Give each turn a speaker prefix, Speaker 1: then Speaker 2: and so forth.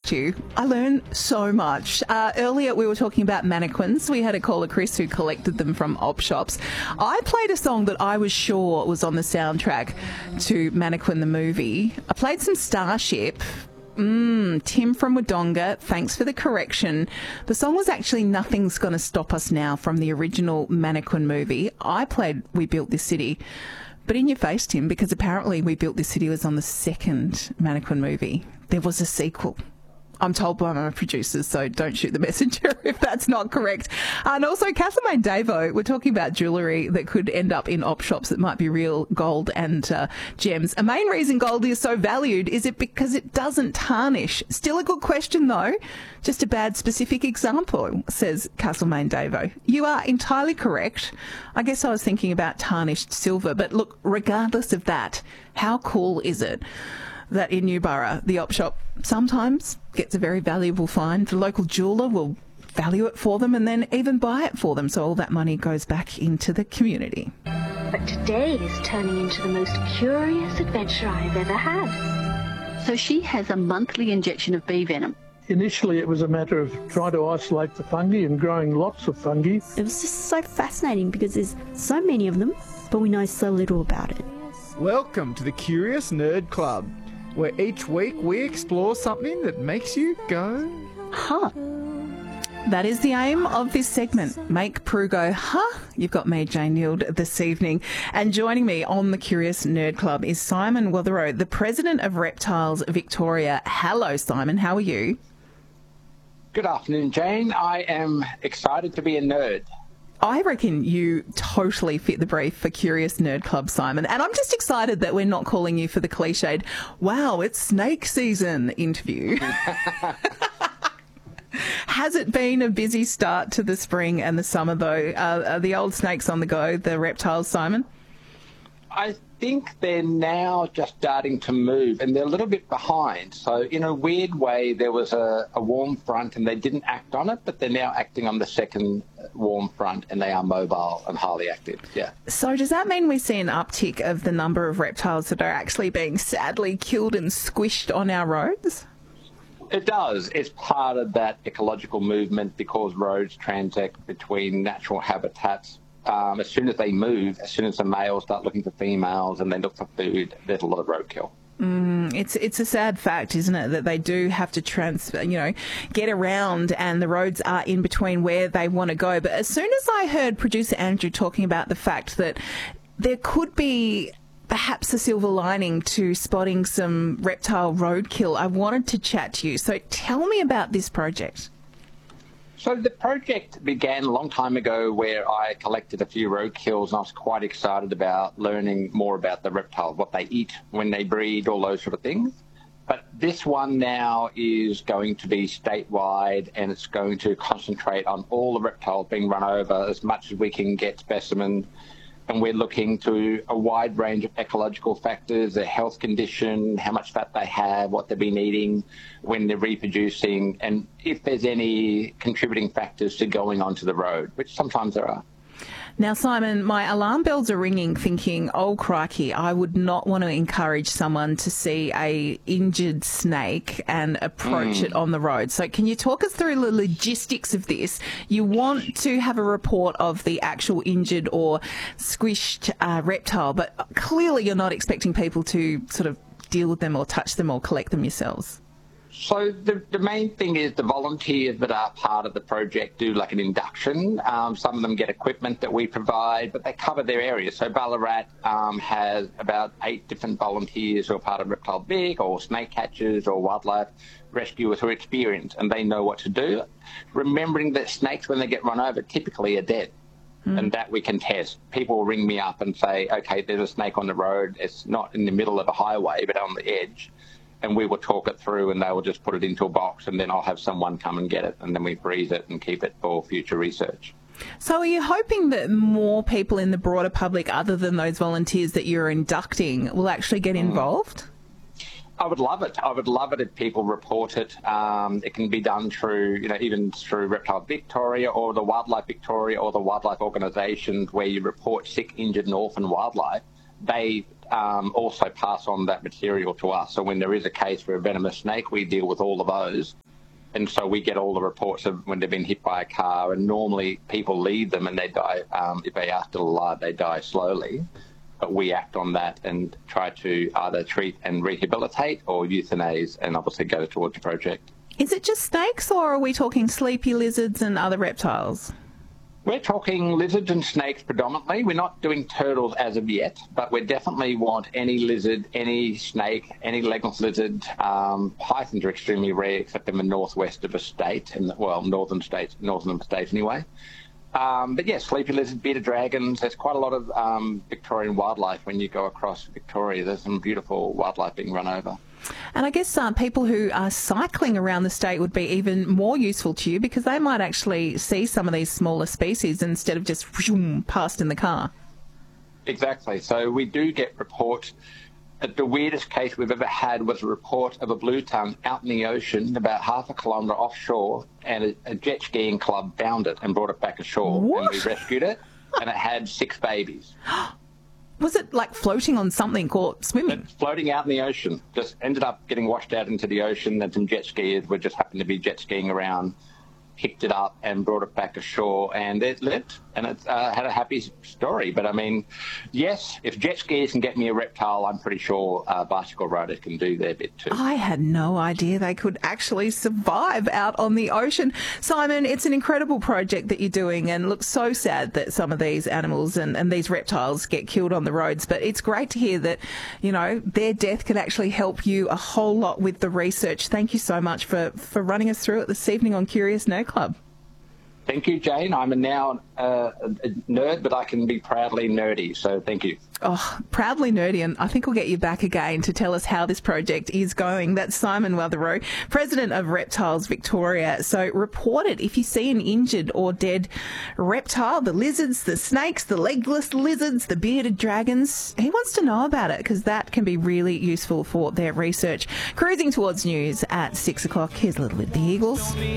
Speaker 1: asked you, I learned so much. Earlier we were talking about mannequins. We had a caller, Chris, who collected them from op shops. I played a song that I was sure was on the soundtrack to Mannequin the movie. I played some Starship. Tim from Wodonga, thanks for the correction. The song was actually Nothing's Gonna Stop Us Now from the original Mannequin movie. I played We Built This City. But in your face, Tim, because apparently We Built This City was on the second Mannequin movie. There was a sequel. I'm told by my producers, so don't shoot the messenger if that's not correct. And also, Castlemaine Davo, we're talking about jewellery that could end up in op shops that might be real gold and gems. A main reason gold is so valued is it because it doesn't tarnish. Still a good question, though. Just a bad specific example, says Castlemaine Davo. You are entirely correct. I guess I was thinking about tarnished silver. But look, regardless of that, how cool is it that in Newborough, the op shop sometimes gets a very valuable find? The local jeweller will value it for them and then even buy it for them, so all that money goes back into the community.
Speaker 2: But today is turning into the most curious adventure I've ever had.
Speaker 3: So she has a monthly injection of bee venom.
Speaker 4: Initially, it was a matter of trying to isolate the fungi and growing lots of fungi.
Speaker 5: It was just so fascinating because there's so many of them, but we know so little about it.
Speaker 6: Welcome to the Curious Nerd Club, where each week we explore something that makes you go,
Speaker 5: Huh.
Speaker 1: That is the aim of this segment. Make Prue go, huh? You've got me, Jane Neild, this evening. And joining me on the Curious Nerd Club is Simon Weatherow, the president of Reptiles Victoria. Hello, Simon. How are you?
Speaker 7: Good afternoon, Jane. I am excited to be a nerd.
Speaker 1: I reckon you totally fit the brief for Curious Nerd Club, Simon. And I'm just excited that we're not calling you for the cliched, wow, it's snake season interview. Has it been a busy start to the spring and the summer, though? Are the old snakes on the go, the reptiles, Simon?
Speaker 7: I think they're now just starting to move, and they're a little bit behind. So in a weird way, there was a warm front and they didn't act on it, but they're now acting on the second warm front, and they are mobile and highly active. Yeah.
Speaker 1: So does that mean we see an uptick of the number of reptiles that are actually being sadly killed and squished on our roads?
Speaker 7: It does. It's part of that ecological movement because roads transact between natural habitats. As soon as they move, as soon as the males start looking for females and they look for food, there's a lot of roadkill.
Speaker 1: It's a sad fact, isn't it, that they do have to get around, and the roads are in between where they want to go. But as soon as I heard producer Andrew talking about the fact that there could be perhaps a silver lining to spotting some reptile roadkill, I wanted to chat to you. So tell me about this project.
Speaker 7: So the project began a long time ago where I collected a few roadkills, and I was quite excited about learning more about the reptiles, what they eat, when they breed, all those sort of things. But this one now is going to be statewide, and it's going to concentrate on all the reptiles being run over as much as we can get specimens. And we're looking to a wide range of ecological factors, their health condition, how much fat they have, what they've been eating, when they're reproducing, and if there's any contributing factors to going onto the road, which sometimes there are.
Speaker 1: Now, Simon, my alarm bells are ringing thinking, oh, crikey, I would not want to encourage someone to see a injured snake and approach it on the road. So can you talk us through the logistics of this? You want to have a report of the actual injured or squished reptile, but clearly you're not expecting people to sort of deal with them or touch them or collect them yourselves.
Speaker 7: So the main thing is the volunteers that are part of the project do like an induction. Some of them get equipment that we provide, but they cover their area. So Ballarat has about 8 different volunteers who are part of Reptile Vic or snake catchers or wildlife rescuers who are experienced, and they know what to do. Remembering that snakes, when they get run over, typically are dead. And that we can test. People will ring me up and say, okay, there's a snake on the road. It's not in the middle of a highway, but on the edge. And we will talk it through, and they will just put it into a box, and then I'll have someone come and get it, and then we freeze it and keep it for future research.
Speaker 1: So are you hoping that more people in the broader public, other than those volunteers that you're inducting, will actually get involved?
Speaker 7: I would love it. I would love it if people report it. It can be done through, even through Reptile Victoria or the Wildlife Victoria or the wildlife organisations where you report sick, injured and orphan wildlife. They also pass on that material to us. So when there is a case for a venomous snake, we deal with all of those. And so we get all the reports of when they've been hit by a car, and normally people leave them and they die. If they are still alive, they die slowly. But we act on that and try to either treat and rehabilitate or euthanize, and obviously go towards the project.
Speaker 1: Is it just snakes, or are we talking sleepy lizards and other reptiles?
Speaker 7: We're talking lizards and snakes predominantly. We're not doing turtles as of yet, but we definitely want any lizard, any snake, any legless lizard. Pythons are extremely rare, except in the northwest of a state, northern states anyway. But yeah, sleepy lizard, bearded dragons. There's quite a lot of Victorian wildlife when you go across Victoria. There's some beautiful wildlife being run over.
Speaker 1: And I guess people who are cycling around the state would be even more useful to you, because they might actually see some of these smaller species instead of just past in the car.
Speaker 7: Exactly. So we do get reports. The weirdest case we've ever had was a report of a blue tongue out in the ocean about half a kilometre offshore, and a jet skiing club found it and brought it back ashore.
Speaker 1: What?
Speaker 7: And we rescued it, and it had 6 babies.
Speaker 1: Was it like floating on something or swimming?
Speaker 7: It's floating out in the ocean. Just ended up getting washed out into the ocean, and some jet skiers were just happened to be jet skiing around, picked it up and brought it back ashore, and it lived, and it had a happy story. But I mean, yes, if jet skiers can get me a reptile, I'm pretty sure bicycle riders can do their bit too.
Speaker 1: I had no idea they could actually survive out on the ocean. Simon, it's an incredible project that you're doing, and looks so sad that some of these animals and these reptiles get killed on the roads. But it's great to hear that, you know, their death can actually help you a whole lot with the research. Thank you so much for running us through it this evening on Curious Nerd Club.
Speaker 7: Thank you, Jane. I'm now a nerd, but I can be proudly nerdy, so thank you.
Speaker 1: Oh, proudly nerdy, and I think we'll get you back again to tell us how this project is going. That's Simon Weatherow, President of Reptiles Victoria. So report it if you see an injured or dead reptile, the lizards, the snakes, the legless lizards, the bearded dragons. He wants to know about it, because that can be really useful for their research. Cruising towards news at 6 o'clock. Here's a little bit of the Eagles.